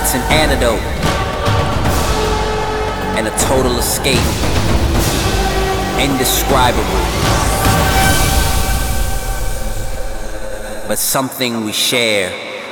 It's an antidote and a total escape, indescribable, but something we share.